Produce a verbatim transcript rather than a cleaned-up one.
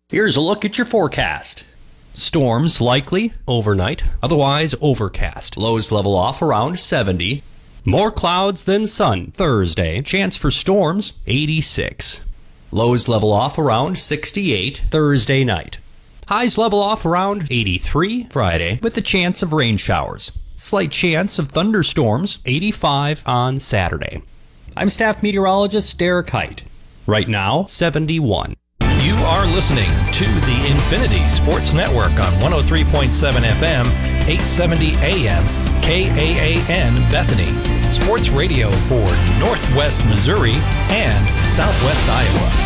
Here's a look at your forecast. Storms likely overnight, otherwise overcast. Lows level off around seventy. More clouds than sun Thursday. Chance for storms eighty-six. Lows level off around sixty-eight Thursday night. Highs level off around eighty-three Friday with a chance of rain showers. Slight chance of thunderstorms eighty-five on Saturday. I'm staff meteorologist Derek Height. Right now, seventy-one. You are listening to the Infinity Sports Network on one oh three point seven F M, eight seventy A M, K A A N Bethany. Sports radio for Northwest Missouri and Southwest Iowa.